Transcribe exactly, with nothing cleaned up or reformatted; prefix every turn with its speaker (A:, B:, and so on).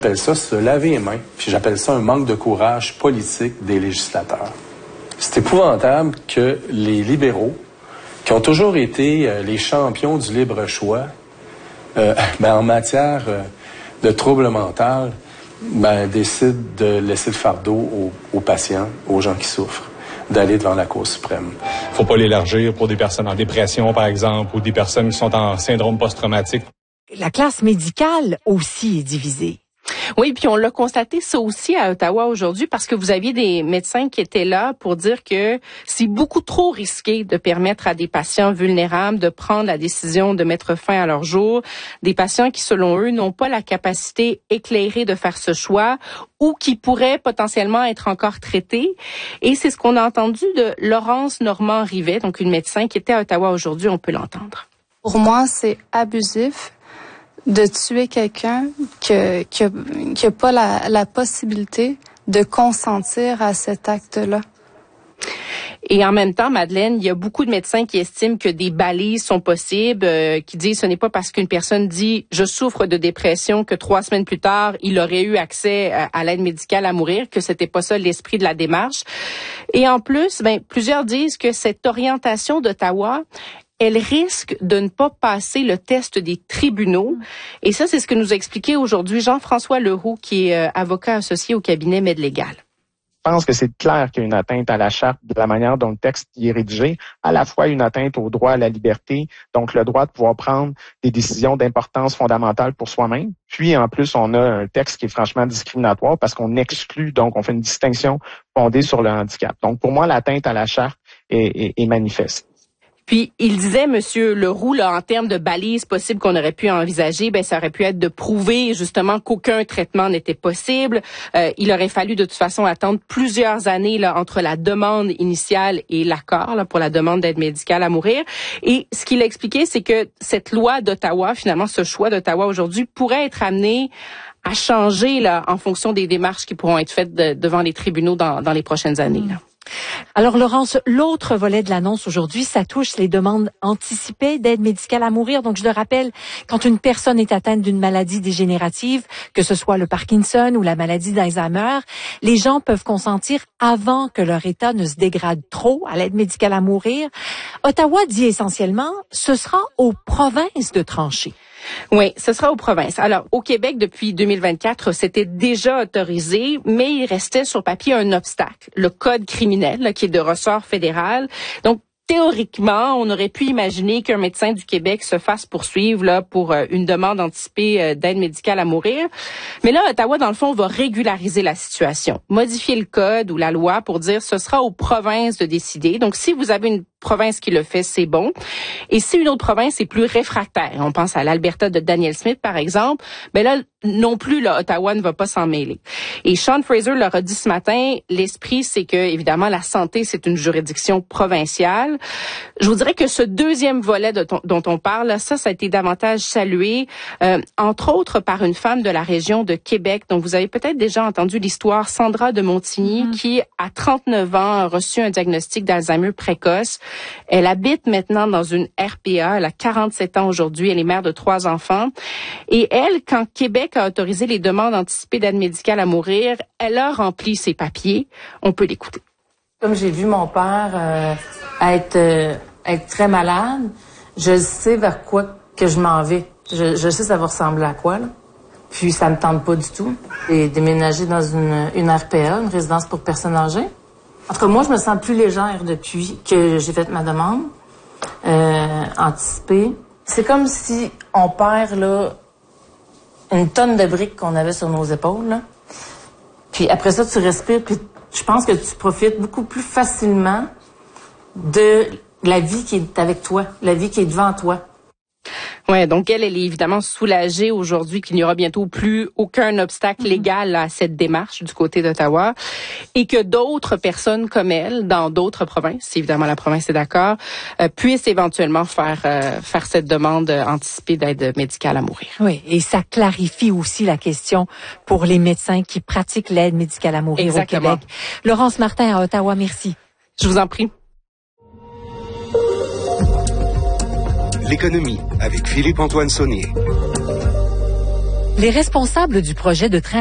A: J'appelle ça se laver les mains, puis j'appelle ça un manque de courage politique des législateurs. C'est épouvantable que les libéraux, qui ont toujours été euh, les champions du libre choix, euh, ben, en matière euh, de troubles mentaux, ben, décident de laisser le fardeau aux, aux patients, aux gens qui souffrent, d'aller devant la Cour suprême.
B: Faut pas l'élargir pour des personnes en dépression, par exemple, ou des personnes qui sont en syndrome post-traumatique.
C: La classe médicale aussi est divisée.
D: Oui, puis on l'a constaté ça aussi à Ottawa aujourd'hui parce que vous aviez des médecins qui étaient là pour dire que c'est beaucoup trop risqué de permettre à des patients vulnérables de prendre la décision de mettre fin à leur jour, des patients qui, selon eux, n'ont pas la capacité éclairée de faire ce choix ou qui pourraient potentiellement être encore traités. Et c'est ce qu'on a entendu de Laurence Normand-Rivet, donc une médecin qui était à Ottawa aujourd'hui, on peut l'entendre.
E: Pour moi, c'est abusif de tuer quelqu'un qui n'a qui a, qui a pas la, la possibilité de consentir à cet acte-là.
D: Et en même temps, Madeleine, il y a beaucoup de médecins qui estiment que des balises sont possibles, euh, qui disent ce n'est pas parce qu'une personne dit « je souffre de dépression » que trois semaines plus tard, il aurait eu accès à, à l'aide médicale à mourir, que c'était pas ça l'esprit de la démarche. Et en plus, ben, plusieurs disent que cette orientation d'Ottawa, elle risque de ne pas passer le test des tribunaux. Et ça, c'est ce que nous a expliqué aujourd'hui Jean-François Leroux, qui est euh, avocat associé au cabinet MedLégal.
F: Je pense que c'est clair qu'il y a une atteinte à la charte de la manière dont le texte y est rédigé, à la fois une atteinte au droit à la liberté, donc le droit de pouvoir prendre des décisions d'importance fondamentale pour soi-même. Puis, en plus, on a un texte qui est franchement discriminatoire parce qu'on exclut, donc on fait une distinction fondée sur le handicap. Donc, pour moi, l'atteinte à la charte est, est, est manifeste.
D: Puis, il disait, Monsieur Leroux, là, en termes de balises possibles qu'on aurait pu envisager, ben, ça aurait pu être de prouver, justement, qu'aucun traitement n'était possible. Euh, il aurait fallu, de toute façon, attendre plusieurs années, là, entre la demande initiale et l'accord, là, pour la demande d'aide médicale à mourir. Et ce qu'il a expliqué, c'est que cette loi d'Ottawa, finalement, ce choix d'Ottawa aujourd'hui pourrait être amené à changer, là, en fonction des démarches qui pourront être faites de, devant les tribunaux dans, dans les prochaines années, là.
C: Alors, Laurence, l'autre volet de l'annonce aujourd'hui, ça touche les demandes anticipées d'aide médicale à mourir. Donc, je le rappelle, quand une personne est atteinte d'une maladie dégénérative, que ce soit le Parkinson ou la maladie d'Alzheimer, les gens peuvent consentir avant que leur état ne se dégrade trop à l'aide médicale à mourir. Ottawa dit essentiellement, ce sera aux provinces de trancher.
D: Oui, ce sera aux provinces. Alors, au Québec, depuis deux mille vingt-quatre, c'était déjà autorisé, mais il restait sur papier un obstacle, le code criminel, là, qui est de ressort fédéral. Donc, théoriquement, on aurait pu imaginer qu'un médecin du Québec se fasse poursuivre là pour euh, une demande anticipée euh, d'aide médicale à mourir. Mais là, Ottawa, dans le fond, va régulariser la situation, modifier le code ou la loi pour dire ce sera aux provinces de décider. Donc, si vous avez une province qui le fait, c'est bon. Et si une autre province est plus réfractaire, on pense à l'Alberta de Daniel Smith, par exemple, ben là, non plus, là, Ottawa ne va pas s'en mêler. Et Sean Fraser leur a dit ce matin, l'esprit, c'est que, évidemment, la santé, c'est une juridiction provinciale. Je vous dirais que ce deuxième volet de ton, dont on parle, là, ça, ça a été davantage salué, euh, entre autres par une femme de la région de Québec, dont vous avez peut-être déjà entendu l'histoire, Sandra de Montigny, mm-hmm. qui, à trente-neuf ans, a reçu un diagnostic d'Alzheimer précoce. Elle habite maintenant dans une R P A. Elle a quarante-sept ans aujourd'hui. Elle est mère de trois enfants. Et elle, quand Québec a autorisé les demandes anticipées d'aide médicale à mourir, elle a rempli ses papiers. On peut l'écouter.
G: Comme j'ai vu mon père euh, être, euh, être très malade, je sais vers quoi que je m'en vais. Je, je sais ça va ressembler à quoi, là. Puis ça me tente pas du tout. J'ai déménagé dans une, une R P A, une résidence pour personnes âgées. En tout cas, moi, je me sens plus légère depuis que j'ai fait ma demande euh, anticipée. C'est comme si on perd là une tonne de briques qu'on avait sur nos épaules. Là. Puis après ça, tu respires, puis je pense que tu profites beaucoup plus facilement de la vie qui est avec toi, la vie qui est devant toi.
D: Ouais, donc elle, elle est évidemment soulagée aujourd'hui qu'il n'y aura bientôt plus aucun obstacle légal à cette démarche du côté d'Ottawa et que d'autres personnes comme elle, dans d'autres provinces, si évidemment la province est d'accord, euh, puissent éventuellement faire euh, faire cette demande anticipée d'aide médicale à mourir.
C: Oui, et ça clarifie aussi la question pour les médecins qui pratiquent l'aide médicale à mourir
D: Exactement.
C: au Québec. Laurence Martin à Ottawa, merci.
D: Je vous en prie.
H: L'économie avec Philippe-Antoine Saunier.
C: Les responsables du projet de train